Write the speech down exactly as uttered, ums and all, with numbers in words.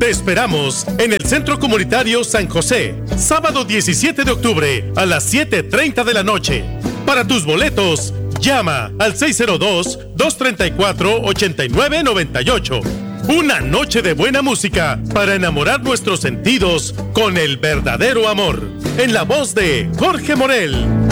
Te esperamos en el Centro Comunitario San José, sábado diecisiete de octubre a las siete treinta de la noche. Para tus boletos, llama al seis cero dos, dos tres cuatro, ocho nueve nueve ocho. Una noche de buena música para enamorar nuestros sentidos con el verdadero amor. En la voz de Jorge Morel.